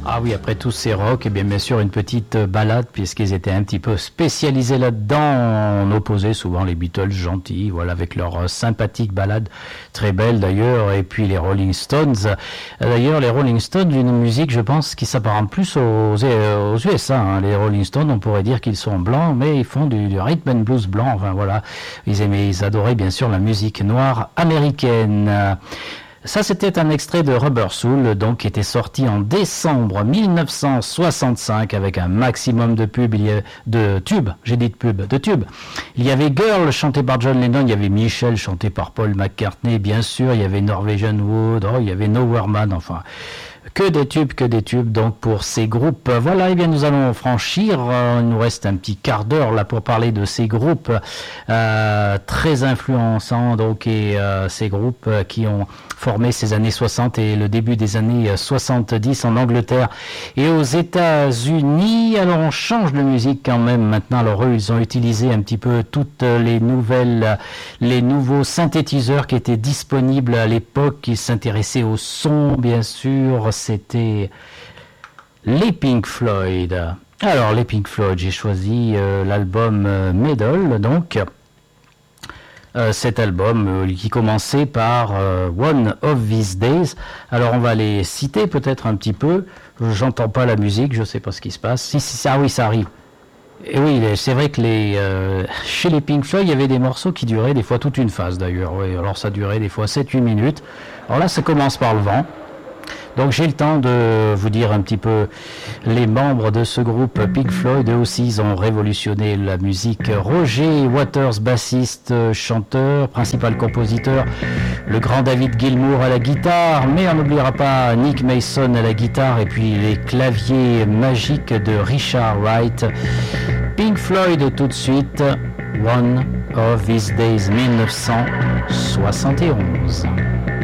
Ah oui, après tous ces rock, et bien sûr une petite balade, puisqu'ils étaient un petit peu spécialisés là-dedans. On opposait souvent les Beatles gentils, voilà, avec leur sympathique balade, très belle d'ailleurs, et puis les Rolling Stones. D'ailleurs, les Rolling Stones, une musique, je pense, qui s'apparente plus aux USA. Hein. Les Rolling Stones, on pourrait dire qu'ils sont blancs, mais ils font du rhythm and blues blanc. Enfin voilà, ils adoraient bien sûr la musique noire américaine. Ça, c'était un extrait de Rubber Soul, donc, qui était sorti en décembre 1965 avec un maximum de tubes. Il y avait Girl, chanté par John Lennon, il y avait Michelle, chanté par Paul McCartney, bien sûr, il y avait Norwegian Wood, il y avait Nowhere Man, enfin... Que des tubes, donc pour ces groupes. Voilà, et bien nous allons franchir, il nous reste un petit quart d'heure là pour parler de ces groupes très influençants, donc, et ces groupes qui ont formé ces années 60 et le début des années 70 en Angleterre et aux États-Unis. Alors on change de musique quand même maintenant. Alors eux, ils ont utilisé un petit peu toutes les nouveaux synthétiseurs qui étaient disponibles à l'époque, qui s'intéressaient au son, bien sûr. C'était les Pink Floyd. Alors les Pink Floyd, j'ai choisi l'album Medal, donc cet album qui commençait par One of These Days. Alors on va les citer peut-être un petit peu. J'entends pas la musique, je sais pas ce qui se passe. Oui, ça arrive. Et oui, c'est vrai que chez les Pink Floyd, il y avait des morceaux qui duraient des fois toute une phase d'ailleurs. Oui, alors ça durait des fois 7-8 minutes. Alors là, ça commence par le vent. Donc j'ai le temps de vous dire un petit peu les membres de ce groupe Pink Floyd. Eux aussi, ils ont révolutionné la musique. Roger Waters, bassiste, chanteur, principal compositeur. Le grand David Gilmour à la guitare. Mais on n'oubliera pas Nick Mason à la guitare. Et puis les claviers magiques de Richard Wright. Pink Floyd tout de suite. One of These Days 1971.